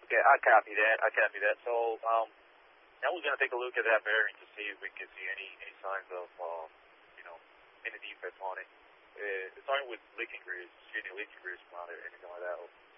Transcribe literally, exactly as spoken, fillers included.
Okay, I copy that. I copy that. So, um, now we're going to take a look at that bearing to see if we can see any, any signs of, uh, you know, any defects on it. Uh, starting with leaking grease, see any leaking grease on it, anything like that.